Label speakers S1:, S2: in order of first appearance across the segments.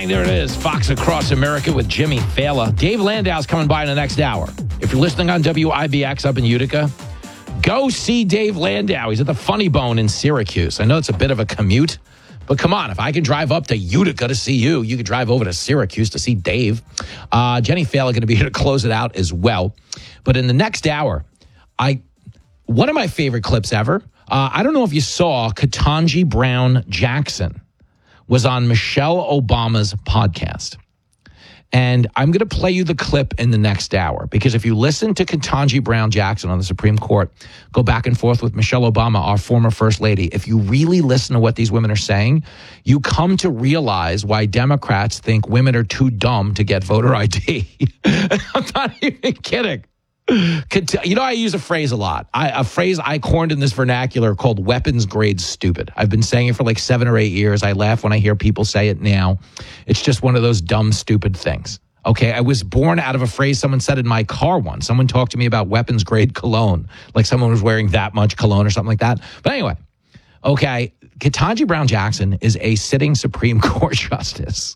S1: bang, there it is. Fox Across America with Jimmy Fallon. Dave Landau's coming by in the next hour. If you're listening on WIBX up in Utica, go see Dave Landau. He's at the Funny Bone in Syracuse. I know it's a bit of a commute, but come on, if I can drive up to Utica to see you, you can drive over to Syracuse to see Dave. Jenny Fallon going to be here to close it out as well. But in the next hour, one of my favorite clips ever, I don't know if you saw, Ketanji Brown Jackson was on Michelle Obama's podcast. And I'm going to play you the clip in the next hour, because if you listen to Ketanji Brown Jackson on the Supreme Court, go back and forth with Michelle Obama, our former first lady, if you really listen to what these women are saying, you come to realize why Democrats think women are too dumb to get voter ID. I'm not even kidding. You know, I use a phrase a lot. A phrase I coined in this vernacular called weapons grade stupid. I've been saying it for like 7 or 8 years. I laugh when I hear people say it now. It's just one of those dumb, stupid things. Okay, I was born out of a phrase someone said in my car once. Someone talked to me about weapons grade cologne, like someone was wearing that much cologne or something like that. But anyway, okay, Ketanji Brown Jackson is a sitting Supreme Court justice.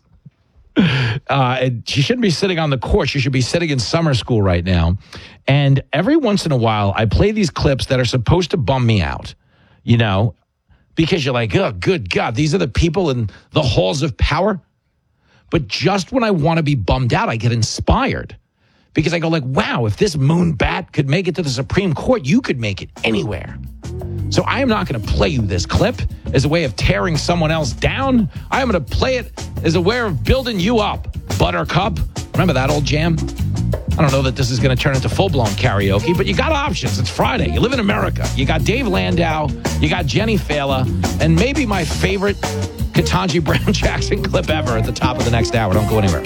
S1: She shouldn't be sitting on the court. She should be sitting in summer school right now. And every once in a while, I play these clips that are supposed to bum me out, you know, because you're like, oh, good God, these are the people in the halls of power. But just when I want to be bummed out, I get inspired, because I go like, wow, if this moon bat could make it to the Supreme Court, you could make it anywhere. So I am not going to play you this clip as a way of tearing someone else down. I am going to play it as a way of building you up. Buttercup. Remember that old jam? I don't know that this is going to turn into full-blown karaoke, but you got options. It's Friday. You live in America. You got Dave Landau. You got Jenny Fallon. And maybe my favorite Ketanji Brown Jackson clip ever at the top of the next hour. Don't go anywhere.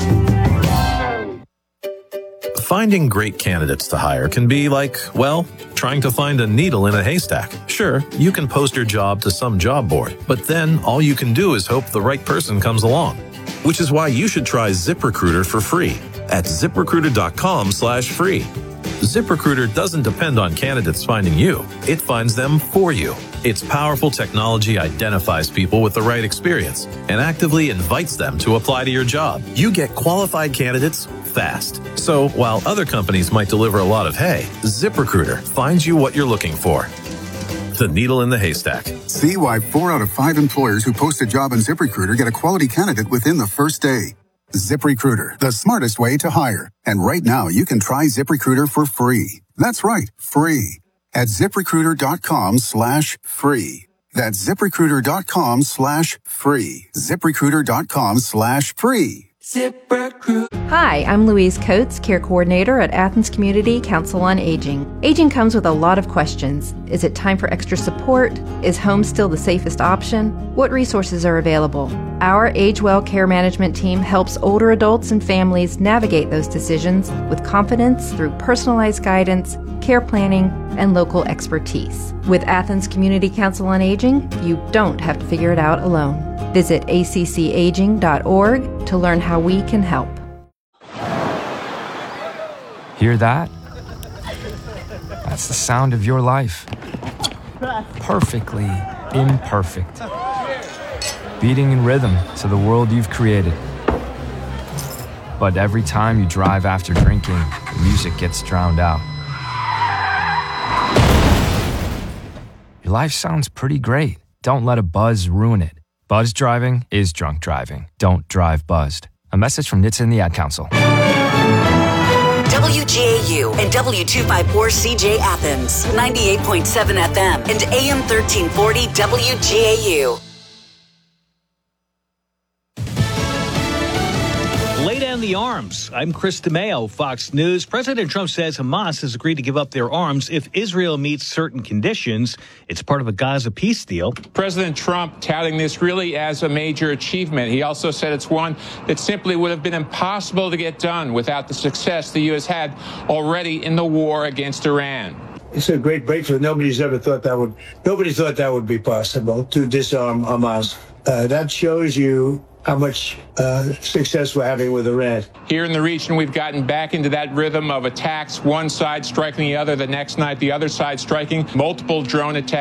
S2: Finding great candidates to hire can be like, well, trying to find a needle in a haystack. Sure, you can post your job to some job board, but then all you can do is hope the right person comes along. Which is why you should try ZipRecruiter for free at ZipRecruiter.com/free. ZipRecruiter doesn't depend on candidates finding you. It finds them for you. Its powerful technology identifies people with the right experience and actively invites them to apply to your job. You get qualified candidates fast. So while other companies might deliver a lot of hay, ZipRecruiter finds you what you're looking for. The needle in the haystack.
S3: See why 4 out of 5 employers who post a job on ZipRecruiter get a quality candidate within the first day. ZipRecruiter, the smartest way to hire. And right now, you can try ZipRecruiter for free. That's right, free. At ZipRecruiter.com/free. That's ZipRecruiter.com/free. ZipRecruiter.com/free.
S4: Hi, I'm Louise Coates, Care Coordinator at Athens Community Council on Aging. Aging comes with a lot of questions. Is it time for extra support? Is home still the safest option? What resources are available? Our Age Well Care Management team helps older adults and families navigate those decisions with confidence through personalized guidance, care planning, and local expertise. With Athens Community Council on Aging, you don't have to figure it out alone. Visit accaging.org to learn how we can help.
S5: Hear that? That's the sound of your life. Perfectly imperfect. Beating in rhythm to the world you've created. But every time you drive after drinking, the music gets drowned out. Your life sounds pretty great. Don't let a buzz ruin it. Buzz driving is drunk driving. Don't drive buzzed. A message from NHTSA and the Ad Council.
S6: WGAU and W254CJ Athens, 98.7 FM and AM 1340 WGAU.
S7: Lay down the arms. I'm Chris DeMeo, Fox News. President Trump says Hamas has agreed to give up their arms if Israel meets certain conditions. It's part of a Gaza peace deal.
S8: President Trump touting this really as a major achievement. He also said it's one that simply would have been impossible to get done without the success the U.S. had already in the war against Iran.
S9: It's a great breakthrough. Nobody thought that would be possible to disarm Hamas. That shows you how much success we're having with Iran.
S8: Here in the region, we've gotten back into that rhythm of attacks, one side striking the other, the next night the other side striking, multiple drone attacks.